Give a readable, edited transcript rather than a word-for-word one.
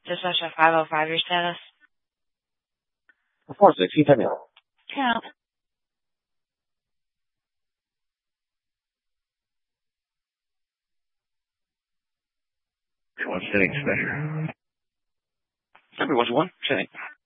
Dispatcher 505, your status? 4-6, you tell me. Count. One setting, Dispatcher. Number 1-1, setting.